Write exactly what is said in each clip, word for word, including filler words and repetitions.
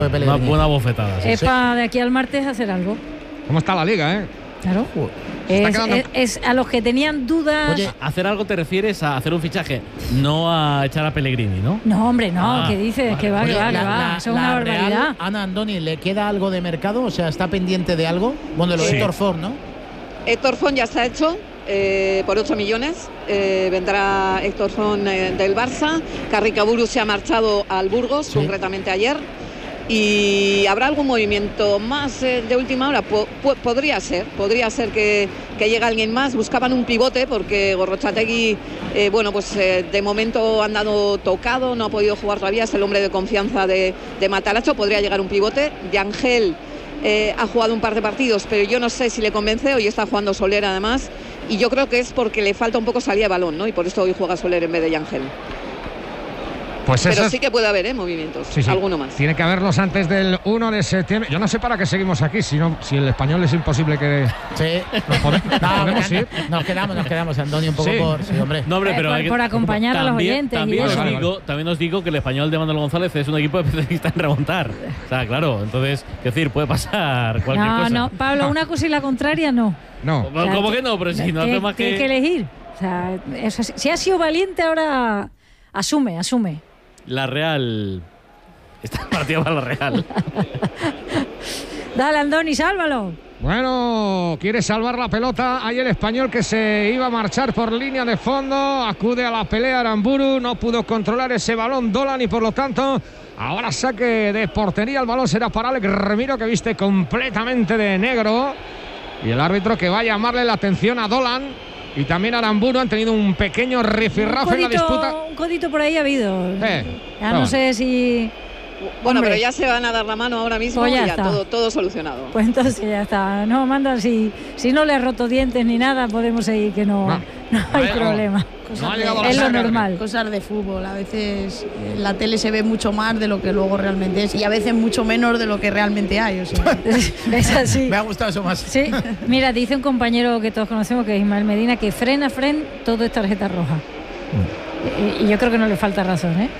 Una buena bofetada. Sí, es sí. para de aquí al martes hacer algo. ¿Cómo está la liga, eh? Claro. Es, es, es a los que tenían dudas. Oye, hacer algo te refieres a hacer un fichaje, no a echar a Pellegrini, ¿no? No, hombre, no. Ah, ¿Qué dices? vale. Que va, Oye, que va, la, que va. la, Eso es la una Real, barbaridad. Ana Andoni, ¿le queda algo de mercado? O sea, está pendiente de algo. Bueno, lo de Sí. Héctor Ford, ¿no? Héctor Ford ya está hecho. Eh, por ocho millones eh, vendrá Héctor Ford eh, del Barça. Carricaburu se ha marchado al Burgos, sí. concretamente ayer. Y habrá algún movimiento más eh, de última hora. Po po podría ser, podría ser que, que llegue alguien más. Buscaban un pivote porque Gorrotxategi, eh, bueno, pues eh, de momento ha andado tocado, no ha podido jugar todavía, es el hombre de confianza de, de Matarazzo. Podría llegar un pivote. De Ángel eh, ha jugado un par de partidos, pero yo no sé si le convence. Hoy está jugando Soler además. Y yo creo que es porque le falta un poco salida de balón, ¿no? Y por esto hoy juega Soler en vez de Ángel. Pues Pero eso sí que puede haber ¿eh? movimientos, sí, sí. alguno más. Tiene que haberlos antes del uno de septiembre. Yo no sé para qué seguimos aquí, si, no, si el español es imposible que... Sí. Nos podemos, no, podemos ir. Nos quedamos, nos quedamos, Antonio, un poco sí. por... Sí, hombre. No, hombre, pero eh, por, hay que, por acompañar también, a los oyentes. También, y os vale, digo, vale. también os digo que el español de Manuel González es un equipo especialista en remontar. O sea, claro, entonces, es decir, puede pasar cualquier no, cosa. No, Pablo, una cosa y la contraria no. No. O sea, ¿cómo que no? Pero si no hace más que... Tienes que elegir. O sea, eso, si ha sido valiente, ahora asume, asume. La Real... Esta partida para la Real. Dale, Andoni, sálvalo. Bueno, quiere salvar la pelota. Ahí el español que se iba a marchar por línea de fondo. Acude a la pelea Aramburu. No pudo controlar ese balón Dolan y por lo tanto ahora saque de portería. El balón será para Alex Remiro, que viste completamente de negro. Y el árbitro que va a llamarle la atención a Dolan. Y también Aramburu han tenido un pequeño rifirrafe en la disputa. Un codito por ahí ha habido. Eh, ya no, no sé si... Bueno, Hombre. pero ya se van a dar la mano ahora mismo Pues ya y ya está. todo, todo solucionado. Pues entonces ya está. No, manda, si, si no le has roto dientes ni nada, podemos seguir, que no, No, no hay no, problema. No ha llegado a la Es lo saga. normal. Cosas de fútbol. A veces en la tele se ve mucho más de lo que luego realmente es y a veces mucho menos de lo que realmente hay. O sea. Es así. Me ha gustado eso más. Sí. Mira, dice un compañero que todos conocemos, que es Ismael Medina, que frena, fren, todo es tarjeta roja. Mm. Y, y yo creo que no le falta razón, ¿eh?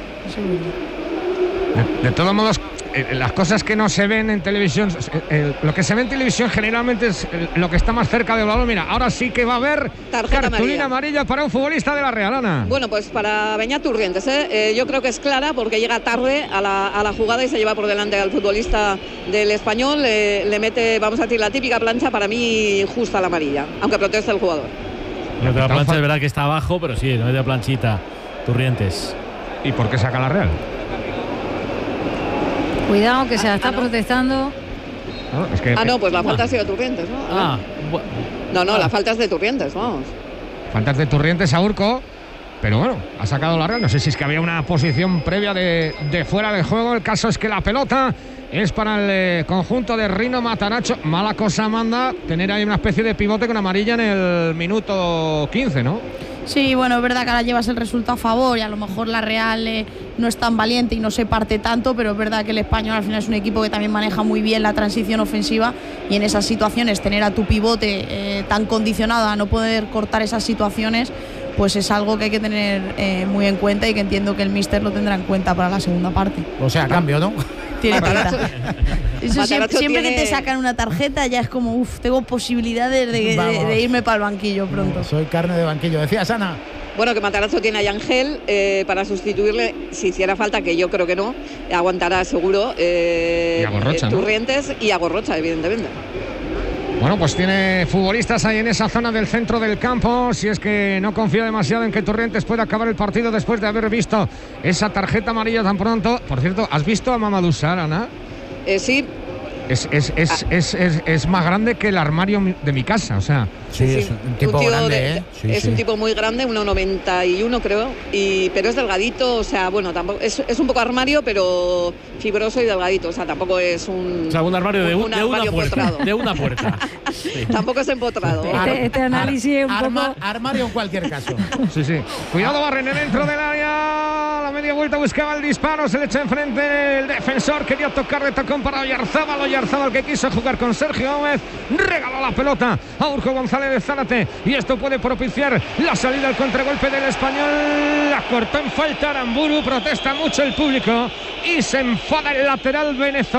De, de todos modos, eh, las cosas que no se ven en televisión, eh, eh, lo que se ve en televisión generalmente es eh, lo que está más cerca del balón. Mira, ahora sí que va a haber Tarjeta cartulina amarilla. amarilla para un futbolista de la Real, Ana. Bueno, pues para Beñat Turrientes, ¿eh? Eh, yo creo que es clara porque llega tarde a la, a la jugada y se lleva por delante al futbolista del Español. Eh, le mete, vamos a decir, la típica plancha, para mí justa la amarilla, aunque protesta el jugador. Lo que la plancha es verdad que está abajo, pero sí, no mete la planchita. Turrientes. ¿Y por qué saca la Real? Cuidado, que se la está Ah, no. protestando. No, es que, Ah, no, pues la falta ha sido de Turrientes, ¿no? Ah, bueno. No, no, la falta es de Turrientes, vamos. Faltas de Turrientes a Urco. Pero bueno, ha sacado la Real. No sé si es que había una posición previa de, de fuera de juego. El caso es que la pelota es para el eh, conjunto de Rino Matarazzo. Mala cosa manda tener ahí una especie de pivote con amarilla en el minuto quince, ¿no? Sí, bueno, es verdad que ahora llevas el resultado a favor y a lo mejor la Real eh, no es tan valiente y no se parte tanto, pero es verdad que el Español al final es un equipo que también maneja muy bien la transición ofensiva y en esas situaciones tener a tu pivote eh, tan condicionado a no poder cortar esas situaciones, pues es algo que hay que tener eh, muy en cuenta y que entiendo que el míster lo tendrá en cuenta para la segunda parte. O sea, cambio, ¿no? Tiene pinta. Eso siempre, siempre tiene... que te sacan una tarjeta ya es como, uff, tengo posibilidades de, de, de irme para el banquillo pronto. Soy carne de banquillo. Decías, Ana. Bueno, que Matarazzo tiene a Yangel eh, para sustituirle, si hiciera falta, que yo creo que no, aguantará seguro eh, Y a Gorrocha, eh, ¿no? Turrientes y a Gorrocha, evidentemente. Bueno, pues tiene futbolistas ahí en esa zona del centro del campo. Si es que no confía demasiado en que Turrientes pueda acabar el partido después de haber visto esa tarjeta amarilla tan pronto. Por cierto, ¿has visto a Mamadou Sarr, Ana? Eh, sí. Es, es, es, ah. es, es, es más grande que el armario de mi casa, o sea. Sí, sí, es un tipo un grande, de, ¿eh? Sí, es sí. un tipo muy grande, uno noventa y uno creo, y, pero es delgadito, o sea, bueno, tampoco es, es un poco armario, pero fibroso y delgadito, o sea, tampoco es un... O sea, un armario de, un, un de una armario puerta. empotrado. De una puerta. Sí. Tampoco es empotrado. Este, este análisis es un Arma, poco... Armario en cualquier caso. Sí, sí. Cuidado, Barren dentro del área. La media vuelta buscaba el disparo. Se le echa enfrente el defensor. Quería tocar de tacón para Oyarzábal. Oyarzábal que quiso jugar con Sergio Gómez. Regaló la pelota a Urco González de Zárate. Y esto puede propiciar la salida al contragolpe del Español. La cortó en falta Aramburu. Protesta mucho el público. Y se enfada el lateral venezolano.